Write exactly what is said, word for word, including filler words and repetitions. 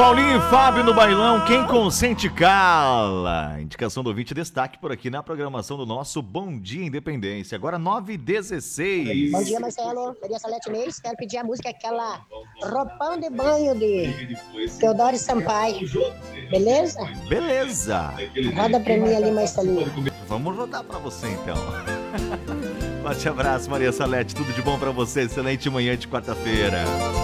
Paulinho e Fábio no bailão, quem consente cala. Indicação do ouvinte, destaque por aqui na programação do nosso Bom Dia Independência. Agora nove e dezesseis. Bom dia, Marcelo. Maria Salete Neis. Quero pedir a música, aquela Roupão de Banho de Teodoro Sampaio. Beleza? Beleza. Roda pra mim ali, Marcelinho. Vamos rodar pra você então. Forte abraço, Maria Salete. Tudo de bom pra você. Excelente manhã de quarta-feira.